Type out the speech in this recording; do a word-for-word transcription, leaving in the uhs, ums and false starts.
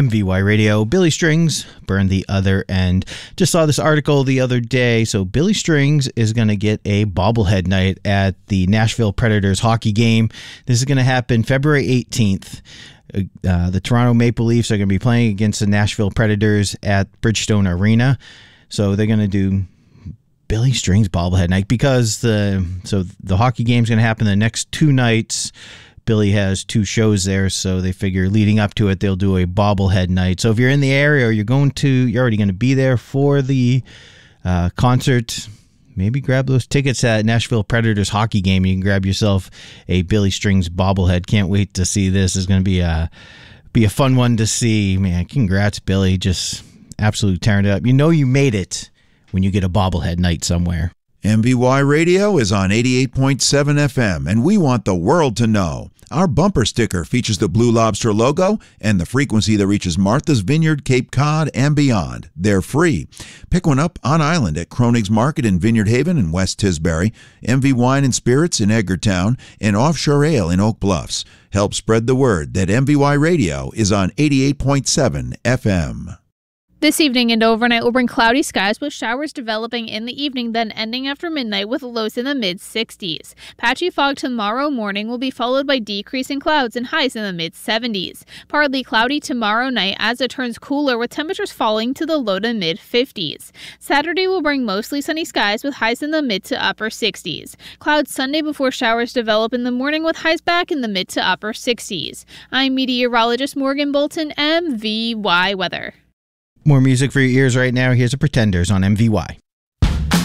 M V Y Radio. Billy Strings, Burn the Other End. Just saw this article the other day. So Billy Strings is going to get a bobblehead night at the Nashville Predators hockey game. This is going to happen February eighteenth. Uh, the Toronto Maple Leafs are going to be playing against the Nashville Predators at Bridgestone Arena. So they're going to do Billy Strings bobblehead night because the so the hockey game's going to happen the next two nights. Billy has two shows there, so they figure leading up to it, they'll do a bobblehead night. So if you're in the area or you're going to, you're already going to be there for the uh, concert, maybe grab those tickets at Nashville Predators hockey game. You can grab yourself a Billy Strings bobblehead. Can't wait to see this. It's going to be a, be a fun one to see. Man, congrats, Billy. Just absolutely tearing it up. You know you made it when you get a bobblehead night somewhere. M V Y Radio is on eighty-eight point seven F M, and we want the world to know. Our bumper sticker features the Blue Lobster logo and the frequency that reaches Martha's Vineyard, Cape Cod, and beyond. They're free. Pick one up on island at Kronig's Market in Vineyard Haven and West Tisbury, M V Wine and Spirits in Edgartown, and Offshore Ale in Oak Bluffs. Help spread the word that M V Y Radio is on eighty-eight point seven F M. This evening and overnight will bring cloudy skies with showers developing in the evening, then ending after midnight with lows in the mid sixties. Patchy fog tomorrow morning will be followed by decreasing clouds and highs in the mid seventies. Partly cloudy tomorrow night as it turns cooler with temperatures falling to the low to mid fifties. Saturday will bring mostly sunny skies with highs in the mid to upper sixties. Clouds Sunday before showers develop in the morning with highs back in the mid to upper sixties. I'm meteorologist Morgan Bolton, M V Y Weather. More music for your ears right now. Here's the Pretenders on M V Y.